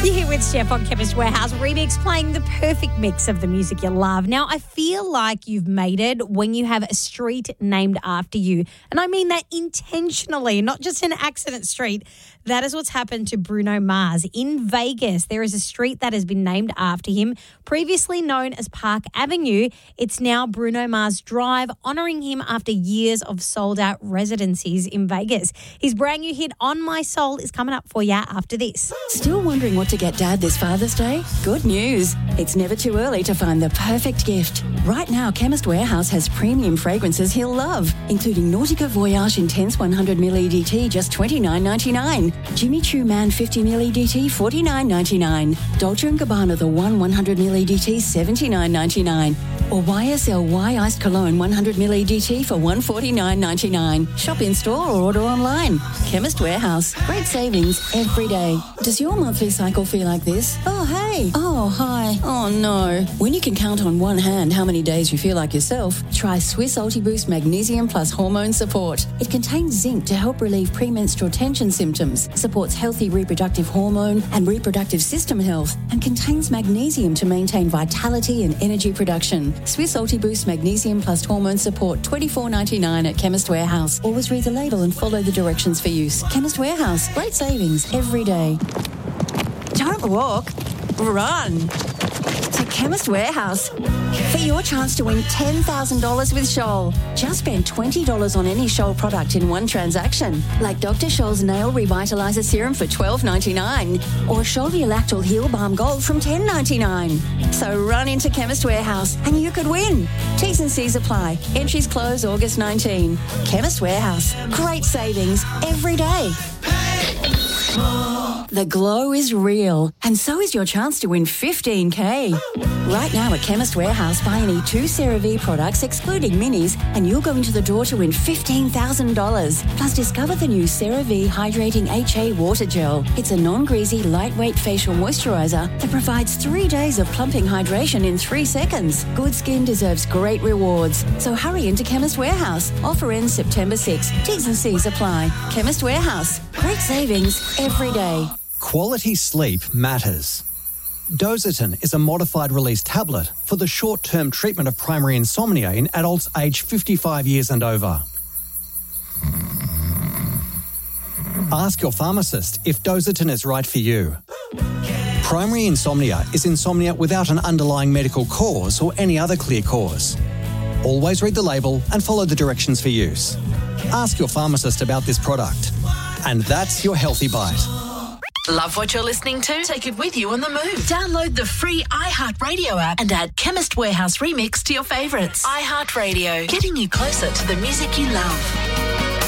You're here with Chef on Chemist Warehouse Remix, playing the perfect mix of the music you love. Now, I feel like you've made it when you have a street named after you. And I mean that intentionally, not just an accident street. That is what's happened to Bruno Mars. In Vegas, there is a street that has been named after him, previously known as Park Avenue. It's now Bruno Mars Drive, honouring him after years of sold-out residencies in Vegas. His brand new hit, On My Soul, is coming up for you after this. Still wondering what to get Dad this Father's Day? Good news. It's never too early to find the perfect gift. Right now, Chemist Warehouse has premium fragrances he'll love, including Nautica Voyage Intense 100ml EDT, just $29.99. Jimmy Choo Man 50ml EDT, $49.99. Dolce & Gabbana The One 100ml EDT, $79.99. Or YSL Iced Cologne 100ml EDT for $149.99. Shop in store or order online. Chemist Warehouse. Great savings every day. Does your monthly cycle feel like this? Oh, hey. Oh, hi. Oh, no. When you can count on one hand how many days you feel like yourself, try Swiss Ultiboost Magnesium Plus Hormone Support. It contains zinc to help relieve premenstrual tension symptoms, supports healthy reproductive hormone and reproductive system health, and contains magnesium to maintain vitality and energy production. Swiss Ultiboost Magnesium Plus Hormone Support, $24.99 at Chemist Warehouse. Always read the label and follow the directions for use. Chemist Warehouse. Great savings every day. Don't walk. Run to Chemist Warehouse for your chance to win $10,000 with Scholl. Just spend $20 on any Scholl product in one transaction, like Dr. Scholl's Nail Revitalizer Serum for $12.99 or Scholl Ulactal Heal Balm Gold from $10.99. So run into Chemist Warehouse and you could win. T's and C's apply. Entries close August 19. Chemist Warehouse. Great savings every day. The glow is real, and so is your chance to win $15,000. Right now at Chemist Warehouse, buy any 2 CeraVe products, excluding minis, and you'll go into the door to win $15,000. Plus, discover the new CeraVe Hydrating HA Water Gel. It's a non-greasy, lightweight facial moisturizer that provides 3 days of plumping hydration in 3 seconds. Good skin deserves great rewards. So hurry into Chemist Warehouse. Offer ends September 6. T's and C's apply. Chemist Warehouse. Great savings every day. Quality sleep matters. Dositin is a modified release tablet for the short-term treatment of primary insomnia in adults aged 55 years and over. Ask your pharmacist if Dositin is right for you. Primary insomnia is insomnia without an underlying medical cause or any other clear cause. Always read the label and follow the directions for use. Ask your pharmacist about this product. And that's your Healthy Bite. Love what you're listening to? Take it with you on the move. Download the free iHeartRadio app and add Chemist Warehouse Remix to your favourites. iHeartRadio, getting you closer to the music you love.